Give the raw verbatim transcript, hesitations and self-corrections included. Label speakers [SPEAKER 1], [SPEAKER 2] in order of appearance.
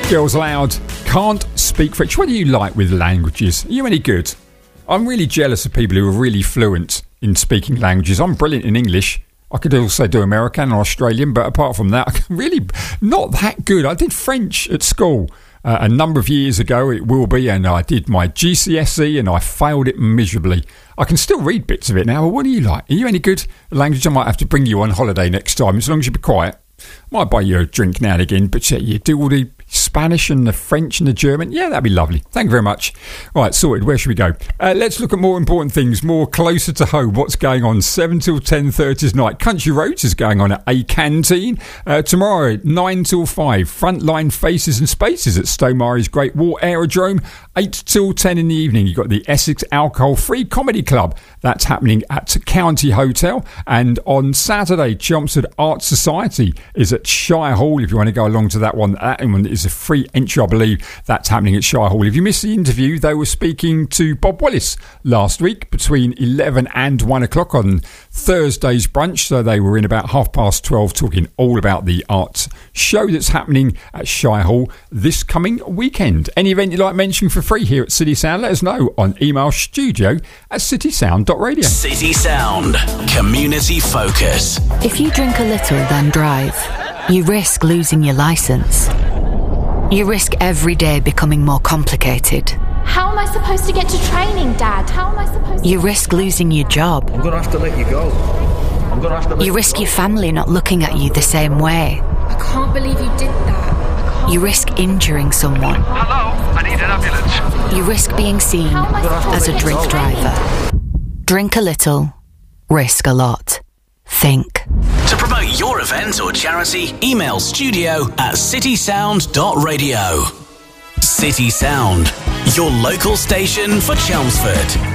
[SPEAKER 1] Girls Aloud, can't speak French. What do you like with languages? Are you any good? I'm really jealous of people who are really fluent in speaking languages. I'm brilliant in English. I could also do American and Australian, but apart from that, I'm really not that good. I did French at school uh, a number of years ago, it will be, and I did my G C S E and I failed it miserably. I can still read bits of it now, but what do you like? Are you any good at language? I might have to bring you on holiday next time, as long as you be quiet. Might buy you a drink now and again, but yeah, you do all the Spanish and the French and the German. Yeah, that'd be lovely. Thank you very much. Right, sorted. Where should we go? Uh, let's look at more important things, more closer to home. What's going on? seven till ten thirty tonight. Country Roads is going on at A Canteen. Uh, tomorrow, nine till five. Frontline Faces and Spaces at Stonemarie's Great War Aerodrome. eight till ten in the evening. You've got the Essex Alcohol Free Comedy Club. That's happening at County Hotel. And on Saturday, Chelmsford Art Society is at Shire Hall. If you want to go along to that one, that one is a free entry, I believe. That's happening at Shire Hall. If you missed the interview, they were speaking to Bob Willis last week between eleven and one o'clock on Thursday's brunch. So they were in about half past twelve talking all about the art show that's happening at Shire Hall this coming weekend. Any event you'd like mentioned for free here at City Sound, let us know on email studio at citysound dot radio.
[SPEAKER 2] City Sound, community focus.
[SPEAKER 3] If you drink a little then drive, you risk losing your licence. You risk every day becoming more complicated.
[SPEAKER 4] How am I supposed to get to training, Dad? How am I supposed to...
[SPEAKER 3] You risk losing your job.
[SPEAKER 5] I'm going to have to let you go. I'm going to have to let
[SPEAKER 3] you
[SPEAKER 5] you
[SPEAKER 3] risk
[SPEAKER 5] go.
[SPEAKER 3] your family not looking at you the same way.
[SPEAKER 4] I can't believe you did that.
[SPEAKER 3] You risk injuring someone.
[SPEAKER 6] Hello, I need an ambulance.
[SPEAKER 3] You risk being seen as a drink driver. Drink a little, risk a lot. Think.
[SPEAKER 2] To promote your event or charity, email studio at citysound dot radio. City Sound, your local station for Chelmsford.